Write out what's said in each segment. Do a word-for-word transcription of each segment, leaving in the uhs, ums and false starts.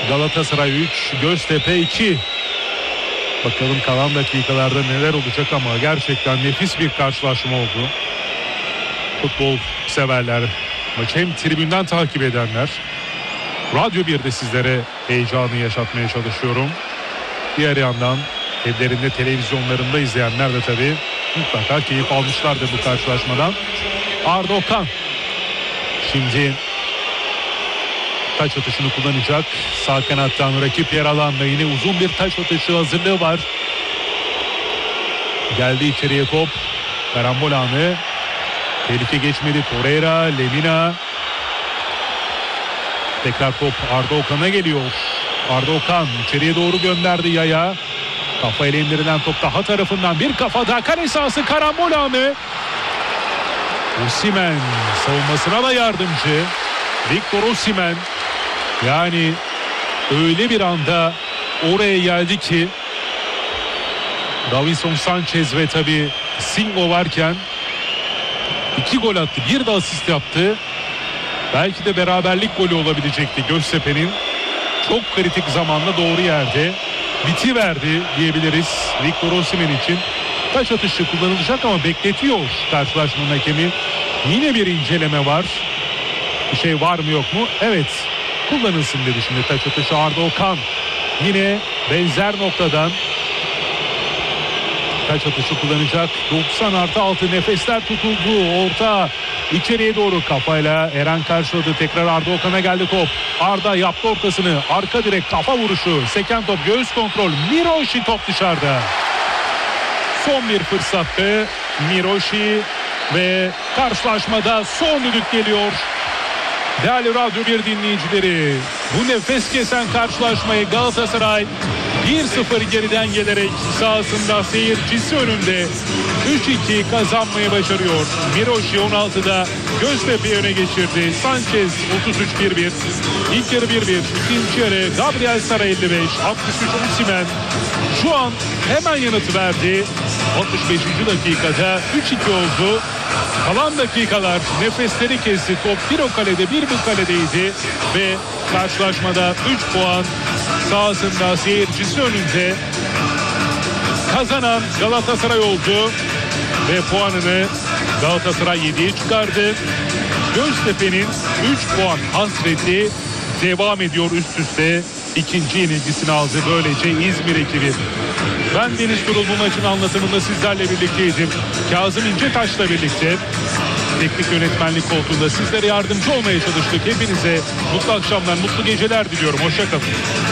Galatasaray üç, Göztepe iki. Bakalım kalan dakikalarda neler olacak ama gerçekten nefis bir karşılaşma oldu. Futbol severler, maçı hem tribünden takip edenler, Radyo birde sizlere heyecanı yaşatmaya çalışıyorum. Diğer yandan evlerinde, televizyonlarında izleyenler de tabii mutlaka keyif almışlardır bu karşılaşmadan. Arda Okan şimdi taç atışını kullanacak. Sağ kanattan rakip yer alanda yine uzun bir taç atışı hazırlığı var. Geldi içeriye top. Karambol anı. Tehlike geçmedi. Torreira, Lemina. Tekrar top Arda Okan'a geliyor. Arda Okan içeriye doğru gönderdi Yaya. Kafayla indirilen top daha tarafından bir kafada kale sahası karambol anı. Osimhen savunmasına da yardımcı. Victor Osimhen yani öyle bir anda oraya geldi ki Davinson Sanchez ve tabii Singo varken iki gol attı, bir de asist yaptı. Belki de beraberlik golü olabilecekti Göztepe'nin. Çok kritik zamanda doğru yerde bitiverdi diyebiliriz Victor Osimhen için. Taç atışı kullanılacak ama bekletiyor karşılaşmanın hakemi. Yine bir inceleme var. Bir şey var mı yok mu? Evet, kullanılsın dedi şimdi taç atışı. Arda Okan yine benzer noktadan taç atışı kullanacak. doksan artı altı nefesler tutuldu. Orta içeriye doğru kafayla Eren karşıladı. Tekrar Arda Okan'a geldi top. Arda yaptı ortasını. Arka direk kafa vuruşu. Seken top, göğüs kontrol. Miroshi top dışarıda. Son bir fırsattı Miroshi ve karşılaşmada son düdük geliyor. Değerli Radyo bir dinleyicileri, bu nefes kesen karşılaşmayı Galatasaray bir sıfır geriden gelerek sahasında seyircisi önünde üç iki kazanmayı başarıyor. Miroshi on altıda Göztepe'yi öne geçirdi. Sanchez otuz üç bir bir. İlk yarı bir bir. İkinci yarı Gabriel Sara elli beş. altmış üç Osimhen şu an hemen yanıt verdi. altmış beşinci dakikada üç iki oldu. Kalan dakikalar nefesleri kesti. Top bir o kalede bir bu kaledeydi ve karşılaşmada üç puan sahasında seyircisi önünde kazanan Galatasaray oldu ve puanını Galatasaray yediye çıkardı. Göztepe'nin üç puan hasreti devam ediyor üst üste. İkinci yenilgisini aldı böylece İzmir ekibi. Ben Deniz Turul, bu maçın anlatımında sizlerle birlikteydim. Kazım İncetaş'la birlikte teknik yönetmenlik koltuğunda sizlere yardımcı olmaya çalıştık. Hepinize mutlu akşamlar, mutlu geceler diliyorum. Hoşça kalın.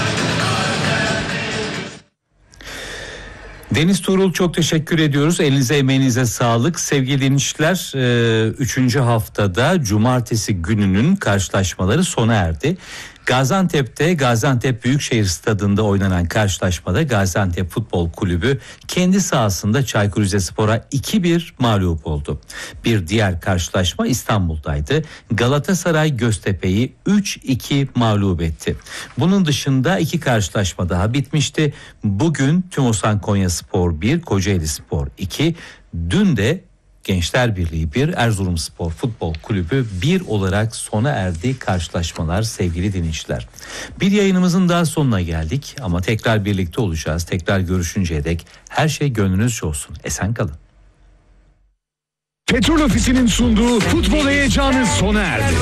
Deniz Tuğrul, çok teşekkür ediyoruz. Elinize emeğinize sağlık. Sevgili dinleyiciler, üçüncü haftada cumartesi gününün karşılaşmaları sona erdi. Gaziantep'te Gaziantep Büyükşehir Stadı'nda oynanan karşılaşmada Gaziantep Futbol Kulübü kendi sahasında Çaykur Rizespor'a iki bir mağlup oldu. Bir diğer karşılaşma İstanbul'daydı. Galatasaray Göztepe'yi üç iki mağlup etti. Bunun dışında iki karşılaşma daha bitmişti. Bugün Tümosan Konyaspor bir, Kocaelispor iki, dün de Gençler Birliği bir, Erzurumspor Futbol Kulübü bir olarak sona erdi karşılaşmalar sevgili dinleyiciler. Bir yayınımızın daha sonuna geldik ama tekrar birlikte olacağız. Tekrar görüşünceye dek her şey gönlünüzce olsun. Esen kalın. Petrol Ofisi'nin sunduğu futbol heyecanı sona erdi.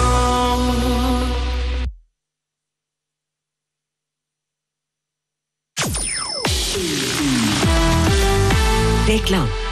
Reklam.